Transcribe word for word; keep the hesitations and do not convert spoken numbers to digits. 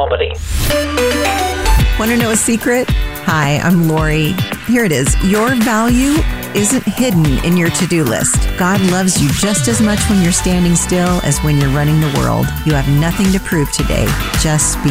comedy. Want to know a secret? Hi, I'm Lori. Here it is. Your value isn't hidden in your to-do list. God loves you just as much when you're standing still as when you're running the world. You have nothing to prove today. Just be